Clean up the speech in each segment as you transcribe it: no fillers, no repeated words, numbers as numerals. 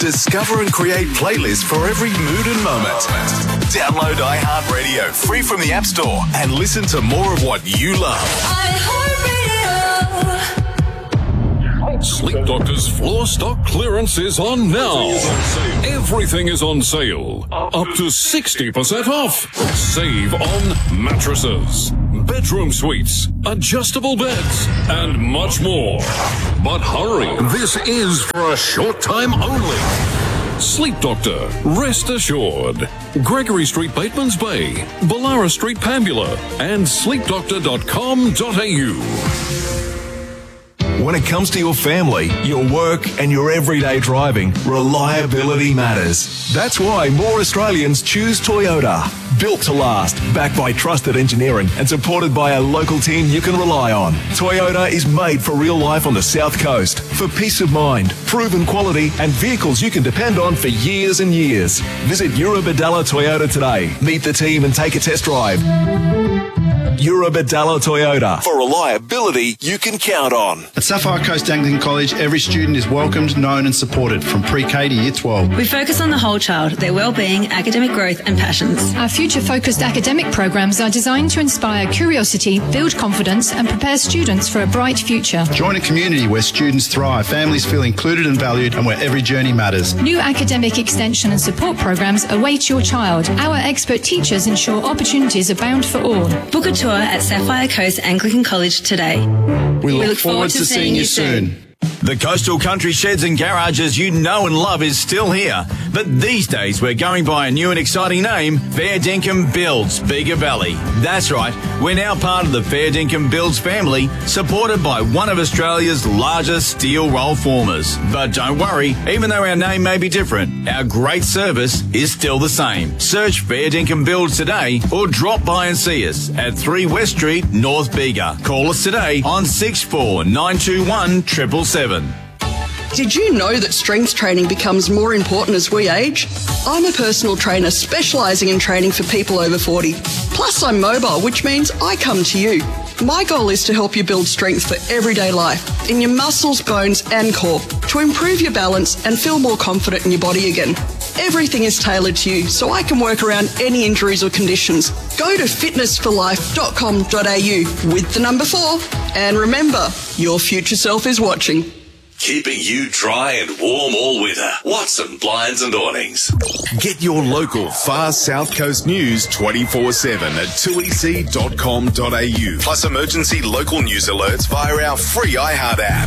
Discover and create playlists for every mood and moment. Download iHeartRadio free from the App Store and listen to more of what you love. Sleep Doctor's floor stock clearance is on now. Everything is on sale. Up to 60% off. Save on mattresses, bedroom suites, adjustable beds, and much more. But hurry, this is for a short time only. Sleep Doctor, rest assured. Gregory Street, Batemans Bay, Ballara Street, Pambula, and sleepdoctor.com.au. When it comes to your family, your work, and your everyday driving, reliability matters. That's why more Australians choose Toyota. Built to last, backed by trusted engineering, and supported by a local team you can rely on. Toyota is made for real life on the South Coast, for peace of mind, proven quality, and vehicles you can depend on for years and years. Visit Eurobadalla Toyota today. Meet the team and take a test drive. Eurobadalla Toyota, for reliability you can count on. At Sapphire Coast Anglican College, every student is welcomed, known and supported from pre-K to Year 12. We focus on the whole child, their well-being, academic growth and passions. Our future-focused academic programs are designed to inspire curiosity, build confidence and prepare students for a bright future. Join a community where students thrive, families feel included and valued, and where every journey matters. New academic extension and support programs await your child. Our expert teachers ensure opportunities abound for all. Book a tour at Sapphire Coast Anglican College today. We look forward to seeing you soon. The Coastal Country Sheds and Garages you know and love is still here. But these days we're going by a new and exciting name, Fair Dinkum Builds Bega Valley. That's right, we're now part of the Fair Dinkum Builds family, supported by one of Australia's largest steel roll formers. But don't worry, even though our name may be different, our great service is still the same. Search Fair Dinkum Builds today or drop by and see us at 3 West Street, North Bega. Call us today on 64921 777. Did you know that strength training becomes more important as we age? I'm a personal trainer specialising in training for people over 40. Plus, I'm mobile, which means I come to you. My goal is to help you build strength for everyday life, in your muscles, bones and core, to improve your balance and feel more confident in your body again. Everything is tailored to you, so I can work around any injuries or conditions. Go to fitnessforlife.com.au with the number 4. And remember, your future self is watching. Keeping you dry and warm all winter. Watson Blinds and Awnings. Get your local far South Coast news 24/7 at 2ec.com.au. Plus emergency local news alerts via our free iHeart app.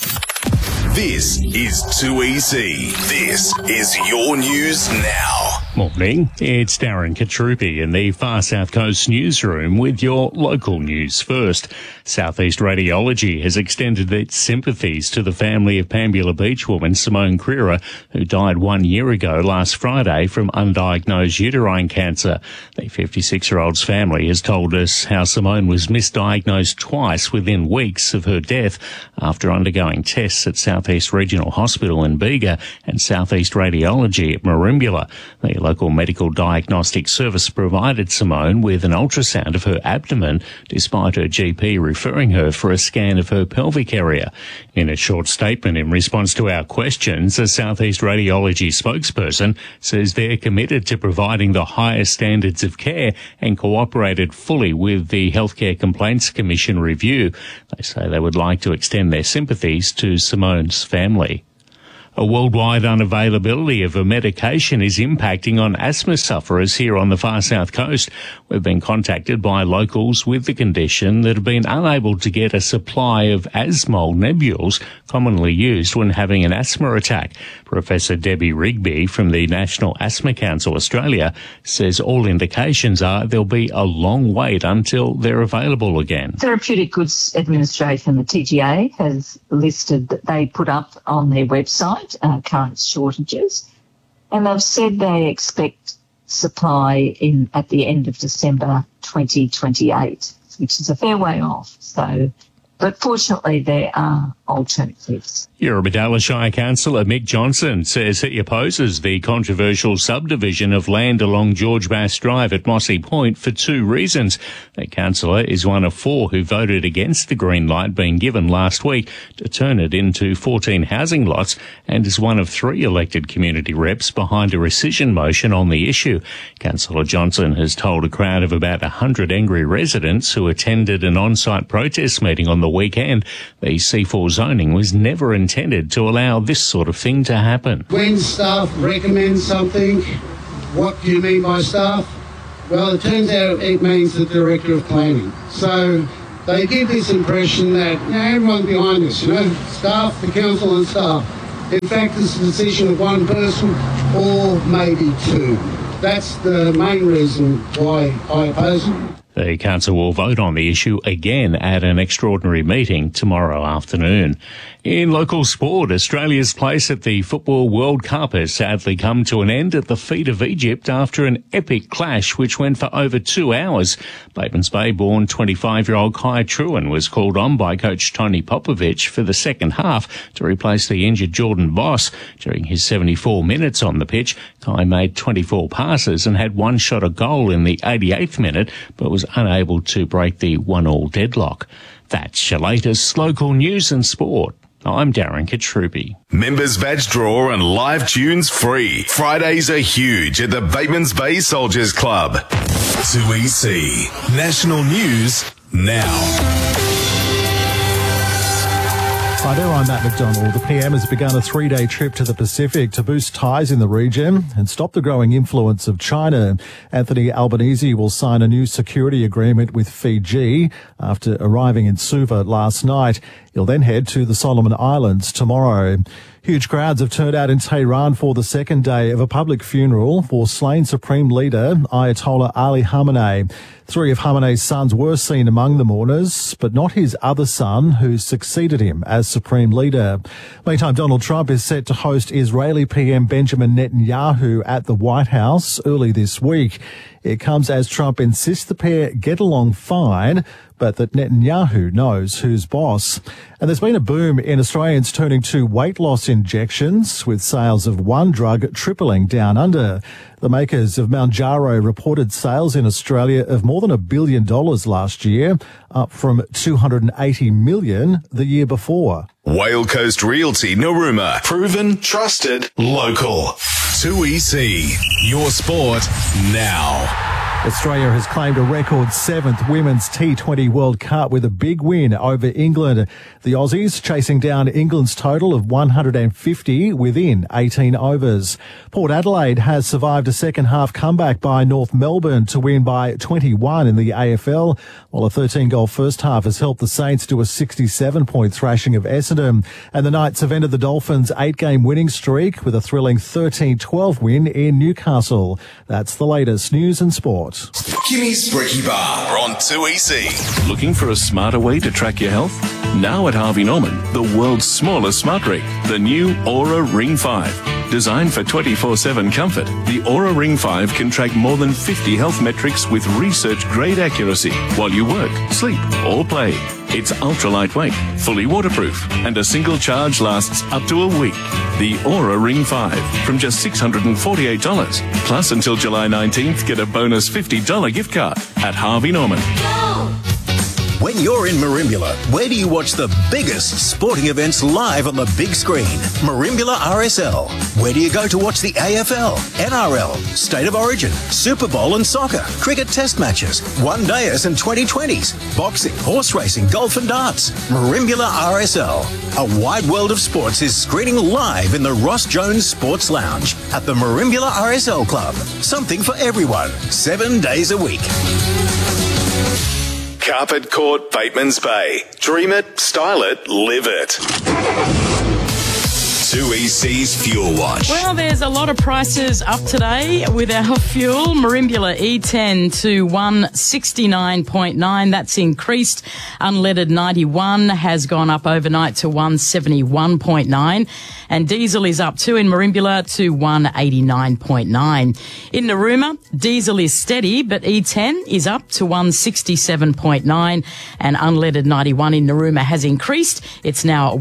This is 2EC. This is your news now. Morning, it's Darren Katrupi in the Far South Coast newsroom with your local news first. Southeast Radiology has extended its sympathies to the family of Pambula Beach woman Simone Creera, who died 1 year ago last Friday from undiagnosed uterine cancer. The 56-year-old's family has told us how Simone was misdiagnosed twice within weeks of her death after undergoing tests at Southeast Regional Hospital in Bega and Southeast Radiology at Merimbula. The local medical diagnostic service provided Simone with an ultrasound of her abdomen, despite her GP referring her for a scan of her pelvic area. In a short statement in response to our questions, a Southeast Radiology spokesperson says they're committed to providing the highest standards of care and cooperated fully with the Healthcare Complaints Commission review. They say they would like to extend their sympathies to Simone's family. A worldwide unavailability of a medication is impacting on asthma sufferers here on the far south coast. We've been contacted by locals with the condition that have been unable to get a supply of Asmol nebules commonly used when having an asthma attack. Professor Debbie Rigby from the National Asthma Council Australia says all indications are there'll be a long wait until they're available again. Therapeutic Goods Administration, the TGA, has listed that they put up on their website current shortages, and they've said they expect supply at the end of December 2028, which is a fair way off. So But fortunately, there are alternatives. Eurobodalla Shire Councillor Mick Johnson says he opposes the controversial subdivision of land along George Bass Drive at Mossy Point for two reasons. The councillor is one of four who voted against the green light being given last week to turn it into 14 housing lots, and is one of three elected community reps behind a rescission motion on the issue. Councillor Johnson has told a crowd of about 100 angry residents who attended an on-site protest meeting on the weekend the C4 zoning was never intended to allow this sort of thing to happen. When staff recommend something, what do you mean by staff? Well, it turns out it means the Director of Planning. So they give this impression that everyone's behind us, staff, the council and staff. In fact, it's the decision of one person or maybe two. That's the main reason why I oppose it. The council will vote on the issue again at an extraordinary meeting tomorrow afternoon. In local sport, Australia's place at the Football World Cup has sadly come to an end at the feet of Egypt after an epic clash which went for over 2 hours. Batemans Bay-born 25-year-old Kai Truen was called on by coach Tony Popovich for the second half to replace the injured Jordan Voss. During his 74 minutes on the pitch, Kai made 24 passes and had one shot at goal in the 88th minute, but was unable to break the 1-1 deadlock. That's your latest local news and sport. I'm Darren Katrubi. Members badge draw and live tunes free. Fridays are huge at the Batemans Bay Soldiers Club. 2EC. National News now. Hi there, I'm Matt McDonald. The PM has begun a 3-day trip to the Pacific to boost ties in the region and stop the growing influence of China. Anthony Albanese will sign a new security agreement with Fiji after arriving in Suva last night. He'll then head to the Solomon Islands tomorrow. Huge crowds have turned out in Tehran for the second day of a public funeral for slain Supreme Leader Ayatollah Ali Khamenei. 3 of Khamenei's sons were seen among the mourners, but not his other son, who succeeded him as Supreme Leader. Meantime, Donald Trump is set to host Israeli PM Benjamin Netanyahu at the White House early this week. It comes as Trump insists the pair get along fine, but that Netanyahu knows who's boss. And there's been a boom in Australians turning to weight loss injections, with sales of one drug tripling down under. The makers of Mounjaro reported sales in Australia of more than $1 billion last year, up from $280 million the year before. Whale Coast Realty Narooma. Proven, trusted, local. 2EC. Your sport now. Australia has claimed a record 7th Women's T20 World Cup with a big win over England. The Aussies chasing down England's total of 150 within 18 overs. Port Adelaide has survived a second-half comeback by North Melbourne to win by 21 in the AFL, while a 13-goal first half has helped the Saints to a 67-point thrashing of Essendon. And the Knights have ended the Dolphins' 8-game winning streak with a thrilling 13-12 win in Newcastle. That's the latest news and sport. Kimmy's Brekkie Bar on 2EC. Looking for a smarter way to track your health? Now at Harvey Norman, the world's smallest smart ring, the new Aura Ring 5. Designed for 24/7 comfort, the Aura Ring 5 can track more than 50 health metrics with research-grade accuracy while you work, sleep, or play. It's ultra lightweight, fully waterproof, and a single charge lasts up to a week. The Aura Ring 5 from just $648. Plus, until July 19th, get a bonus $50 gift card at Harvey Norman. When you're in Merimbula, where do you watch the biggest sporting events live on the big screen? Merimbula RSL. Where do you go to watch the AFL, NRL, State of Origin, Super Bowl and soccer, cricket test matches, one-dayers and 2020s, boxing, horse racing, golf and darts? Merimbula RSL. A wide world of sports is screening live in the Ross Jones Sports Lounge at the Merimbula RSL Club. Something for everyone, 7 days a week. Carpet Court, Batemans Bay. Dream it, style it, live it. 2EC's Fuel Watch. Well, there's a lot of prices up today with our fuel. Merimbula E10 to 169.9. That's increased. Unleaded 91 has gone up overnight to 171.9. And diesel is up too in Merimbula to 189.9. In Narooma, diesel is steady, but E10 is up to 167.9. And unleaded 91 in Narooma has increased. It's now at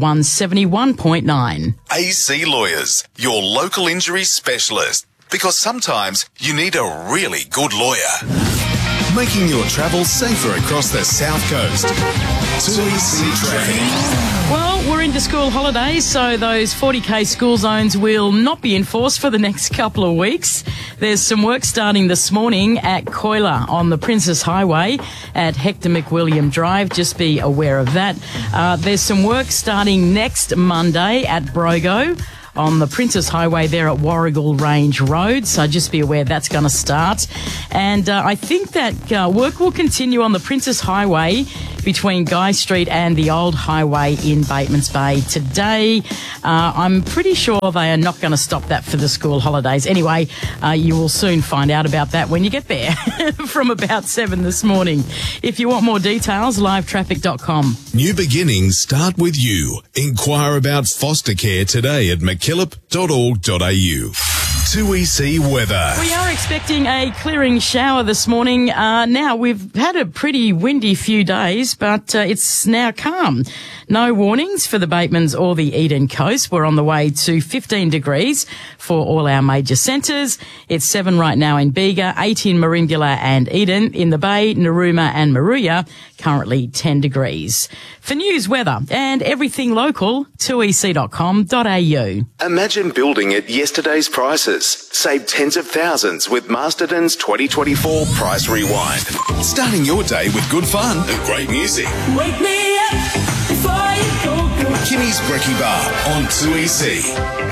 171.9. AC Lawyers, your local injury specialist. Because sometimes you need a really good lawyer. Making your travel safer across the South Coast. 2EC Traffic. Well, we're into school holidays, so those 40k school zones will not be enforced for the next couple of weeks. There's some work starting this morning at Coiler on the Princess Highway at Hector McWilliam Drive. Just be aware of that. There's some work starting next Monday at Brogo on the Princess Highway there at Warrigal Range Road. So just be aware that's going to start. And I think that work will continue on the Princess Highway between Guy Street and the Old Highway in Batemans Bay today. I'm pretty sure they are not going to stop that for the school holidays. Anyway, you will soon find out about that when you get there from about 7 this morning. If you want more details, livetraffic.com. New beginnings start with you. Inquire about foster care today at mckillop.org.au. 2EC weather. We are expecting a clearing shower this morning. Now, we've had a pretty windy few days, but it's now calm. No warnings for the Batemans or the Eden coast. We're on the way to 15 degrees for all our major centres. It's 7 right now in Bega, 8 in Merimbula and Eden. In the Bay, Narooma and Moruya, currently 10 degrees. For news, weather and everything local, 2ec.com.au. Imagine building at yesterday's prices. Save tens of thousands with Masterton's 2024 Price Rewind. Starting your day with good fun and great music. Wake me up before you go. Kimmy's Brekkie Bar on 2EC.